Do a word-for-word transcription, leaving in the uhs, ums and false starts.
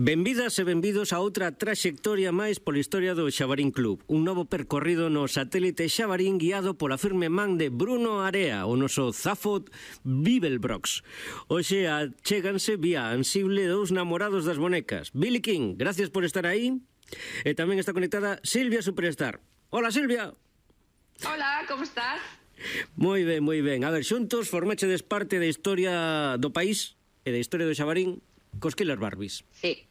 Benvidas e benvidos a outra traxectoria máis pola historia do Xabarín Club. Un novo percorrido no satélite Xabarín guiado pola firme man de Bruno Area, o noso Zafo Bibelbrox. Hoxe achéganse vía ansible dous namorados das bonecas. Billy King, gracias por estar aí. E tamén está conectada Silvia Superstar. Hola, Silvia. Hola, como estás? Moi ben, moi ben. A ver, xuntos formachedes parte da historia do país e da historia do Xabarín cos Killer Barbies. Sí,